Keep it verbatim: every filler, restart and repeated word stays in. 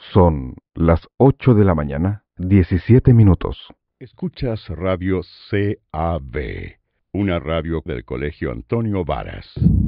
Son las ocho de la mañana, diecisiete minutos. Escuchas Radio C A B, una radio del Colegio Antonio Varas.